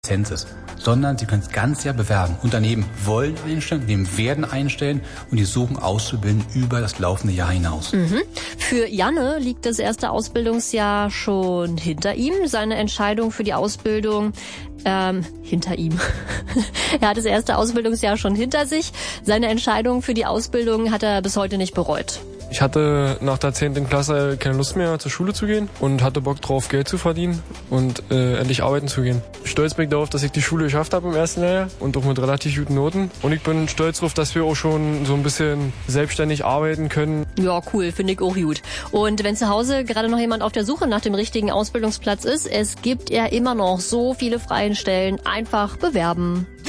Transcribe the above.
ist, sondern Sie können das ganze Jahr bewerben. Unternehmen wollen einstellen, Unternehmen werden einstellen und die suchen Auszubildende über das laufende Jahr hinaus. Für Janne liegt das erste Ausbildungsjahr schon hinter ihm. Seine Entscheidung für die Ausbildung hinter ihm. Er hat das erste Ausbildungsjahr schon hinter sich. Seine Entscheidung für die Ausbildung hat er bis heute nicht bereut. Ich hatte nach der 10. Klasse keine Lust mehr zur Schule zu gehen und hatte Bock drauf, Geld zu verdienen und endlich arbeiten zu gehen. Stolz bin ich darauf, dass ich die Schule geschafft habe im ersten Lehrjahr und auch mit relativ guten Noten. Und ich bin stolz darauf, dass wir auch schon so ein bisschen selbstständig arbeiten können. Ja, cool, finde ich auch gut. Und wenn zu Hause gerade noch jemand auf der Suche nach dem richtigen Ausbildungsplatz ist, es gibt ja immer noch so viele freie Stellen. Einfach bewerben.